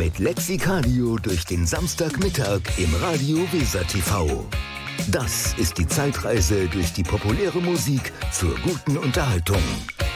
mit Lexikadio durch den Samstagmittag im Radio Weser TV. Das ist die Zeitreise durch die populäre Musik zur guten Unterhaltung.